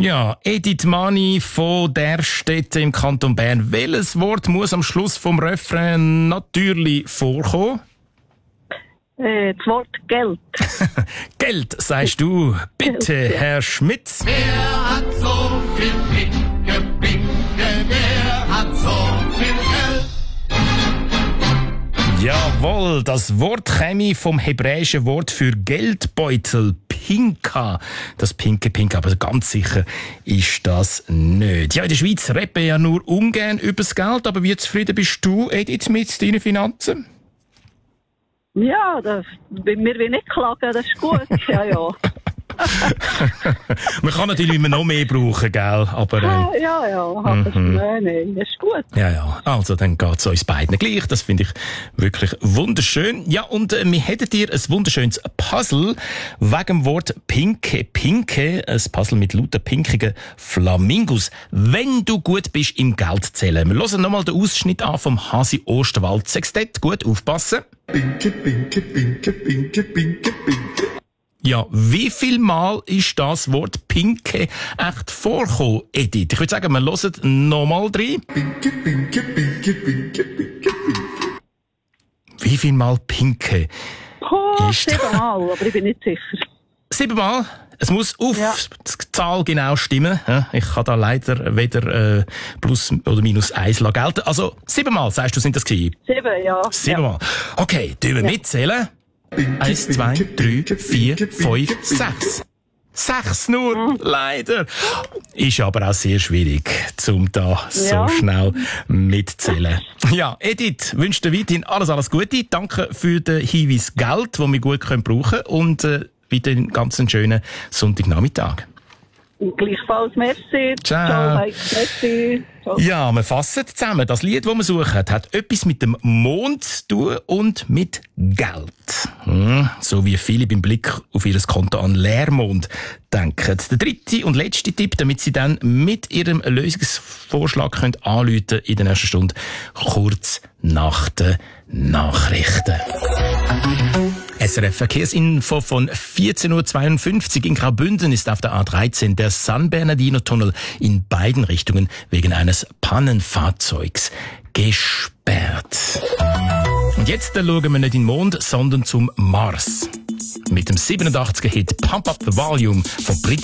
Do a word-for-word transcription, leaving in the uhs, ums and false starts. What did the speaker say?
Ja, Edith Mani von der Städte im Kanton Bern. Welches Wort muss am Schluss vom Refrain natürlich vorkommen? Äh, das Wort Geld. Geld, sagst du. Bitte, Geld, ja. Herr Schmitz. Wer hat so viel Pinke, Pinke, wer hat so viel Geld? Jawohl, das Wort käme vom hebräischen Wort für Geldbeutel, Pinka. Das pinke Pinka, aber ganz sicher ist das nicht. Ja, in der Schweiz rappen ja nur ungern über das Geld, aber wie zufrieden bist du, Edith, mit deinen Finanzen? Ja, das, bei mir will nicht klagen, das ist gut. Ja, ja. Man kann natürlich immer noch mehr brauchen, gell? Aber, äh, Ah, ja, ja, aber Mhm. nein, nein, das ist gut. ja, ja. Also, dann geht's uns beiden gleich. Das finde ich wirklich wunderschön. Ja, und äh, wir hätten dir ein wunderschönes Puzzle wegen dem Wort Pinke Pinke. Ein Puzzle mit lauter pinkigen Flamingos. Wenn du gut bist im Geldzählen. Wir hören nochmal den Ausschnitt an vom Hasi Osterwald Sextett. Gut aufpassen. Pinke, pinke, pinke, pinke, pinke, pinke. Ja, wie viel Mal ist das Wort Pinke echt vorgekommen, Edith? Ich würde sagen, wir hören nochmal rein. Pinke, pinke, pinke, pinke, pinke, pinke. Wie viel Mal Pinke? Oh, Ist- siebenmal, aber ich bin nicht sicher. Siebenmal? Es muss auf Ja. die Zahl genau stimmen. Ja, ich kann da leider weder äh, plus oder minus eins gelten. Also siebenmal, sagst du, sind das gewesen? Sieben, ja. Siebenmal. Okay, tun wir mitzählen. Pinke, Eins, zwei, pinke, drei, pinke, vier, pinke, fünf, pinke, sechs. Sechs nur, leider. Ist aber auch sehr schwierig, um da so Ja. schnell mitzählen. Ja, Edith, wünsche dir weiterhin alles, alles Gute. Danke für den Hinweis Geld, den wir gut brauchen können. Und äh, wieder einen ganz schönen Sonntagnachmittag. Und gleichfalls, merci. Ciao. Ciao, Mike, merci. Ciao. Ja, wir fassen zusammen. Das Lied, das wir suchen, hat etwas mit dem Mond zu tun und mit Geld. Hm, so wie viele beim Blick auf ihr Konto an Leermond denken. Der dritte und letzte Tipp, damit Sie dann mit Ihrem Lösungsvorschlag können anrufen in der nächsten Stunde, kurz nach den Nachrichten. S R F Verkehrsinfo von vierzehn Uhr zweiundfünfzig. In Graubünden ist auf der A dreizehn der San Bernardino-Tunnel in beiden Richtungen wegen eines Pannenfahrzeugs gesperrt. Und jetzt schauen wir nicht in den Mond, sondern zum Mars. Mit dem siebenundachtziger Hit Pump Up the Volume vom britischen